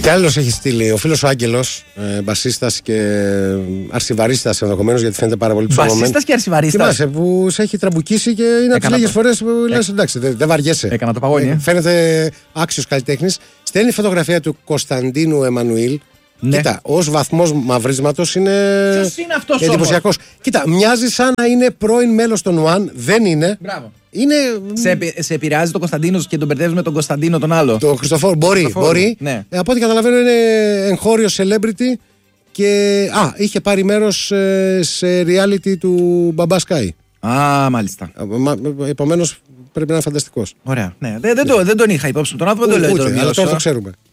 Τι άλλος έχει στείλει ο φίλος ο Άγγελος, μπασίστας και αρσιβαρίστας ενδεχομένως, γιατί φαίνεται πάρα πολύ ψωμωμένο. Μπασίστας και αρσιβαρίστας. Θυμάσαι που σε έχει τραμπουκίσει και είναι από τις λίγες φορές που λες εντάξει, δεν βαριέσαι. Έκανα το παγόνι. Φαίνεται άξιος καλλιτέχνης. Στέλνει φωτογραφία του Κωνσταντίνου Εμμανουήλ. Ναι. Κοίτα, ως βαθμός μαυρίσματος είναι. Ποιος είναι αυτός εντυπωσιακός. Κοίτα, μοιάζει σαν να είναι πρώην μέλος των One. Δεν είναι. Μπράβο. Είναι. Σε επηρεάζει τον Κωνσταντίνο και τον μπερδεύει με τον Κωνσταντίνο τον άλλο. Το Χριστοφόρο μπορεί. Ναι. Από ό,τι καταλαβαίνω είναι εγχώριο celebrity και είχε πάρει μέρος σε reality του Μπαμπά Sky. Μάλιστα. Επομένως πρέπει να είναι φανταστικός. Ωραία. Ναι. Δεν τον είχα υπόψη. Τον άνθρωπο δεν το λέω. Αλλά τώρα το ξέρουμε.